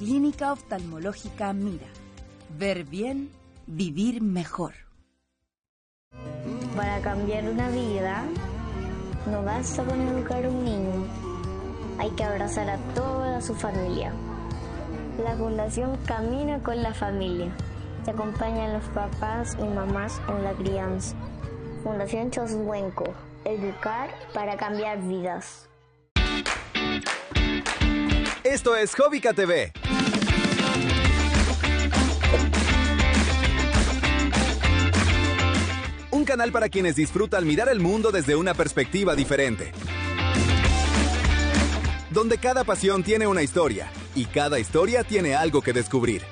Clínica Oftalmológica Mira. Ver bien, vivir mejor. Para cambiar una vida, no basta con educar a un niño. Hay que abrazar a toda su familia. La Fundación Camina con la Familia. Se acompañan los papás y mamás en la crianza. Fundación Choswenco. Educar para cambiar vidas. Esto es Jóvica TV. Un canal para quienes disfrutan mirar el mundo desde una perspectiva diferente. Donde cada pasión tiene una historia y cada historia tiene algo que descubrir.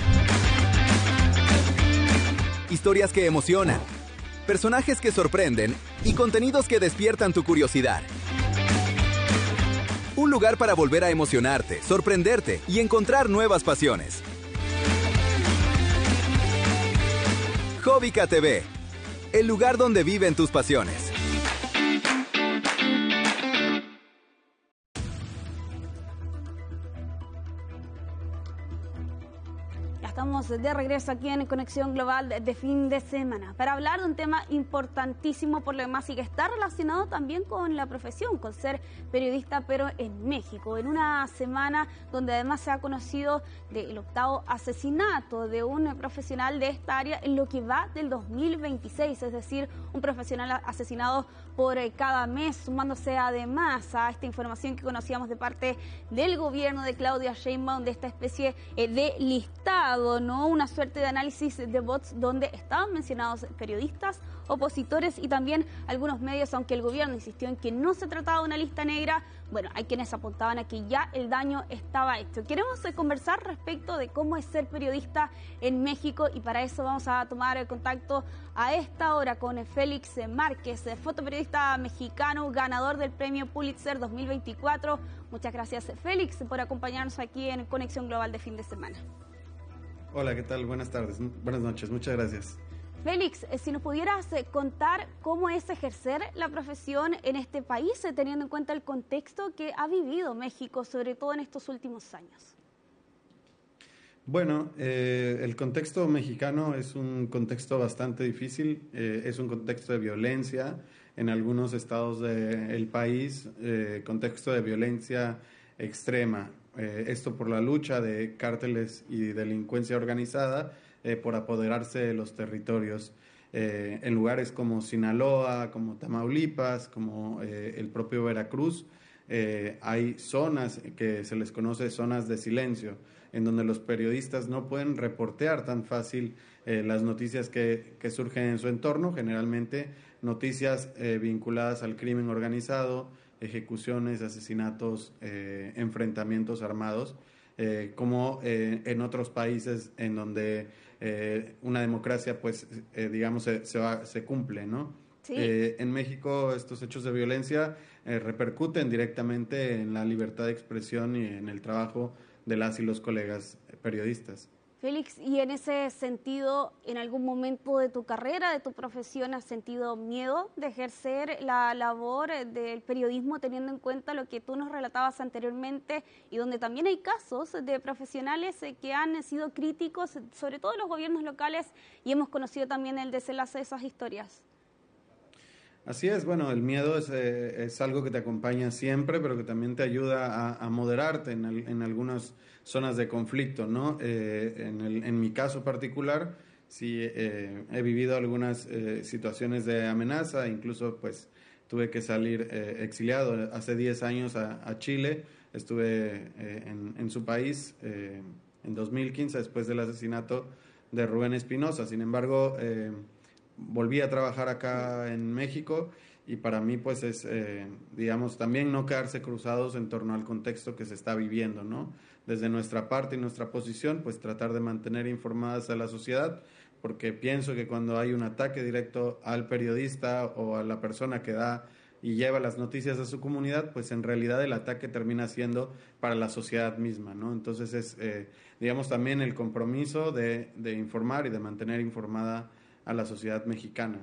Historias que emocionan, personajes que sorprenden y contenidos que despiertan tu curiosidad. Un lugar para volver a emocionarte, sorprenderte y encontrar nuevas pasiones. Jóvica TV, el lugar donde viven tus pasiones. Estamos de regreso aquí en Conexión Global de fin de semana para hablar de un tema importantísimo por lo demás y que está relacionado también con la profesión, con ser periodista, pero en México, en una semana donde además se ha conocido del 8º asesinato de un profesional de esta área en lo que va del 2026, es decir, un profesional asesinado por cada mes, sumándose además a esta información que conocíamos de parte del gobierno de Claudia Sheinbaum de esta especie de listado, ¿no? Una suerte de análisis de bots donde estaban mencionados periodistas, opositores y también algunos medios, aunque el gobierno insistió en que no se trataba de una lista negra. Bueno, hay quienes apuntaban a que ya el daño estaba hecho. Queremos conversar respecto de cómo es ser periodista en México y para eso vamos a tomar el contacto a esta hora con Félix Márquez, fotoperiodista mexicano, ganador del premio Pulitzer 2024. Muchas gracias, Félix, por acompañarnos aquí en Conexión Global de fin de semana. Hola, ¿qué tal? Buenas tardes, buenas noches, muchas gracias. Félix, si nos pudieras contar cómo es ejercer la profesión en este país, teniendo en cuenta el contexto que ha vivido México, sobre todo en estos últimos años. Bueno, el contexto mexicano es un contexto bastante difícil, es un contexto de violencia en algunos estados del país, contexto de violencia extrema. Esto por la lucha de cárteles y delincuencia organizada por apoderarse de los territorios en lugares como Sinaloa, como Tamaulipas, como el propio Veracruz. Hay zonas que se les conoce zonas de silencio, en donde los periodistas no pueden reportear tan fácil las noticias que surgen en su entorno, generalmente noticias vinculadas al crimen organizado, ejecuciones, asesinatos, enfrentamientos armados, como en otros países en donde una democracia, pues, digamos, se cumple, ¿no? Sí. En México estos hechos de violencia repercuten directamente en la libertad de expresión y en el trabajo de las y los colegas periodistas. Félix, y en ese sentido, ¿en algún momento de tu carrera, de tu profesión, has sentido miedo de ejercer la labor del periodismo, teniendo en cuenta lo que tú nos relatabas anteriormente y donde también hay casos de profesionales que han sido críticos, sobre todo en los gobiernos locales, y hemos conocido también el desenlace de esas historias? Así es, bueno, el miedo es algo que te acompaña siempre, pero que también te ayuda a moderarte en algunas zonas de conflicto, ¿no? En mi caso particular, sí he vivido algunas situaciones de amenaza, incluso pues tuve que salir exiliado hace 10 años a Chile, estuve en su país en 2015 después del asesinato de Rubén Espinosa. Sin embargo, volví a trabajar acá en México y para mí pues es, digamos, también no quedarse cruzados en torno al contexto que se está viviendo, ¿no? Desde nuestra parte y nuestra posición, pues tratar de mantener informadas a la sociedad, porque pienso que cuando hay un ataque directo al periodista o a la persona que da y lleva las noticias a su comunidad, pues en realidad el ataque termina siendo para la sociedad misma, ¿no? Entonces es, digamos, también el compromiso de informar y de mantener informada a la sociedad mexicana.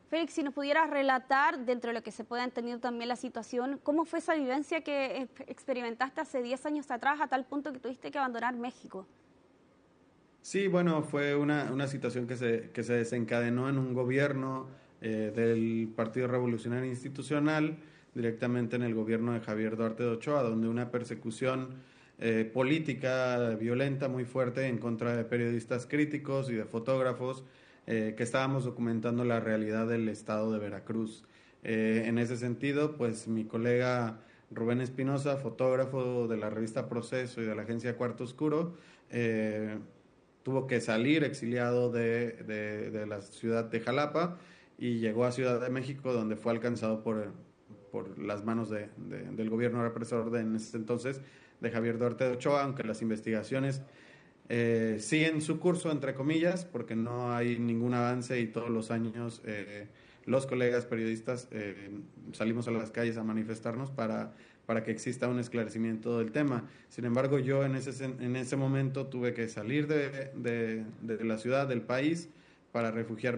Félix, si nos pudieras relatar, dentro de lo que se pueda entender también la situación, ¿cómo fue esa vivencia que experimentaste hace 10 años atrás, a tal punto que tuviste que abandonar México? Sí, bueno, fue una situación que se desencadenó en un gobierno del Partido Revolucionario Institucional, directamente en el gobierno de Javier Duarte de Ochoa, donde una persecución política violenta muy fuerte en contra de periodistas críticos y de fotógrafos que estábamos documentando la realidad del estado de Veracruz. En ese sentido, pues mi colega Rubén Espinosa, fotógrafo de la revista Proceso y de la agencia Cuarto Oscuro, tuvo que salir exiliado de la ciudad de Jalapa y llegó a Ciudad de México, donde fue alcanzado por las manos del gobierno represor en ese entonces, de Javier Duarte de Ochoa, aunque las investigaciones siguen su curso, entre comillas, porque no hay ningún avance y todos los años los colegas periodistas salimos a las calles a manifestarnos para que exista un esclarecimiento del tema. Sin embargo, yo en ese momento tuve que salir de la ciudad, del país, para refugiarme